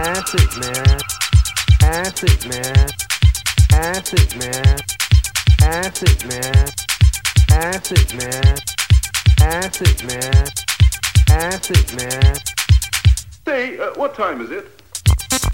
Acid man, acid man, acid man, acid man, acid man, acid man, acid man. Say, what time is it?